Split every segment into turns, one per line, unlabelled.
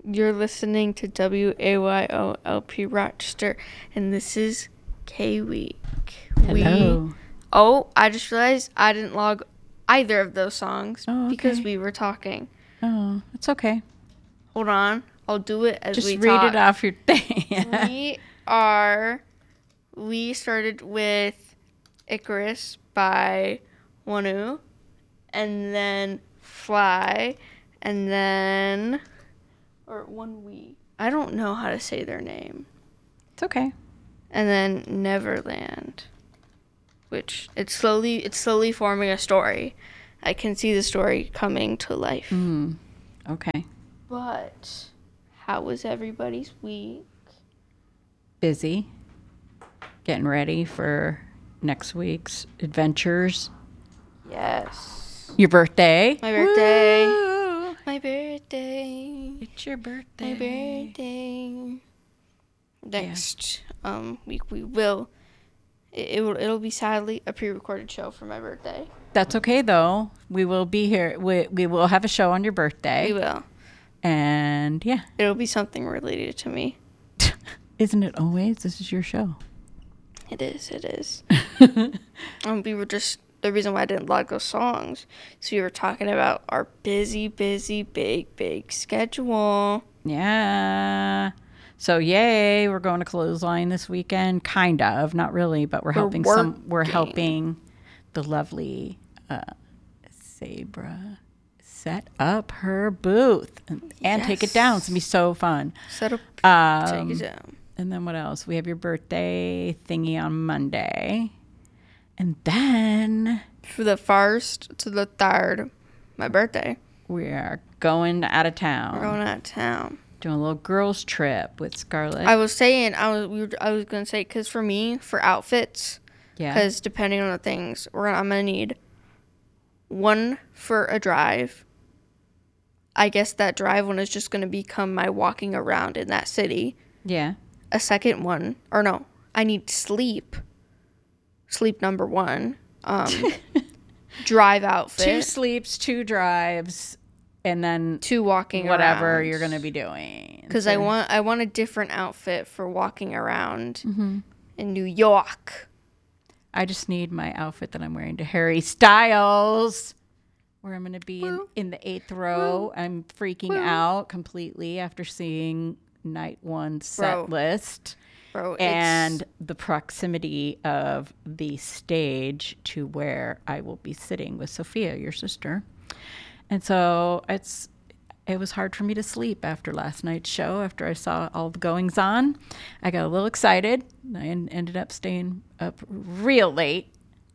You're listening to WAYOLP Rochester, and this is K-Week.
Hello.
I just realized I didn't log either of those songs because we were talking.
Oh, it's okay.
Hold on. I'll do it as
Just
we
read
talk.
it off your thing.
We started with Icarus by Wanu, and then Fly, and then... Or One We. I don't know how to say their name.
It's okay.
And then Neverland, which it's slowly forming a story. I can see the story coming to life.
Okay.
But how was everybody's week?
Busy. Getting ready for next week's adventures.
Yes.
Your birthday.
My birthday.
Woo!
My birthday.
It's your birthday.
My birthday. Next week we will. It'll be sadly a pre-recorded show for my birthday.
That's okay though. We will be here. We will have a show on your birthday.
We will.
And yeah.
It'll be something related to me.
Isn't it always? This is your show.
It is. We were just, the reason why I didn't log those songs is we were talking about our busy, big schedule.
Yeah. So yay, we're going to Clothesline this weekend. Kind of, not really, but we're helping the lovely Sabra set up her booth and take it down. It's gonna be so fun.
Set up, take it down.
And then what else? We have your birthday thingy on Monday. And then...
For the 1st to the 3rd, my birthday.
We are going out of town.
We're going out of town.
Doing a little girls trip with Scarlett.
I was going to say, because for me, for outfits, because depending on the things, I'm going to need one for a drive. I guess that drive one is just going to become my walking around in that city.
Yeah.
A second one, or no, I need sleep number 1, drive outfit,
2 sleeps, 2 drives, and then
2 walking
whatever
around.
You're going to be doing.
Because I want a different outfit for walking around in New York.
I just need my outfit that I'm wearing to Harry Styles, where I'm going to be in the 8th row. I'm freaking out completely after seeing night 1 set list.
Bro,
and the proximity of the stage to where I will be sitting with Sophia, your sister. And so it was hard for me to sleep after last night's show, after I saw all the goings on. I got a little excited. I ended up staying up real late,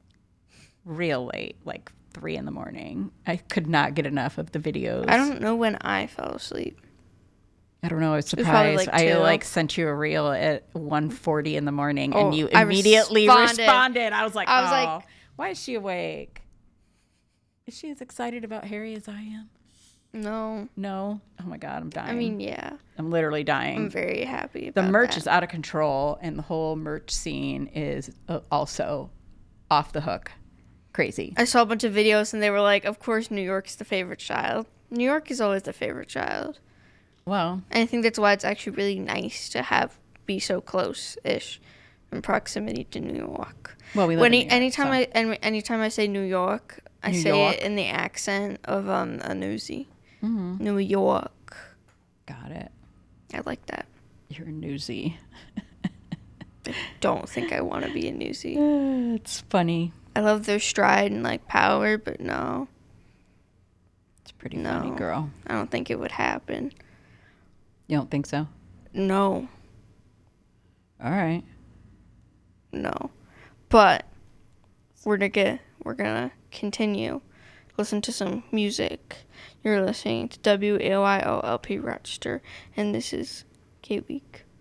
like 3 a.m. I could not get enough of the videos.
I don't know when I fell asleep.
I don't know. I was surprised. I sent you a reel at 1:40 in the morning, and you immediately responded. I was like, why is she awake? Is she as excited about Harry as I am?
No.
Oh my God, I'm dying.
I mean, yeah.
I'm literally dying.
I'm very happy about
the merch is out of control, and the whole merch scene is also off the hook. Crazy.
I saw a bunch of videos, and they were like, of course, New York's the favorite child. New York is always the favorite child.
Well,
and I think that's why it's actually really nice to be so close-ish in proximity to New York.
Well, we live in New York,
anytime I say New York, I say it in the accent of a newsie. Mm-hmm. New York.
Got it.
I like that.
You're a newsie.
I don't think I want to be a newsie.
It's funny.
I love their stride and like power, but no.
It's pretty funny, girl.
I don't think it would happen.
You don't think so?
No.
All right.
No. But we're gonna continue. Listen to some music. You're listening to WAYOLP Rochester, and this is K-Week.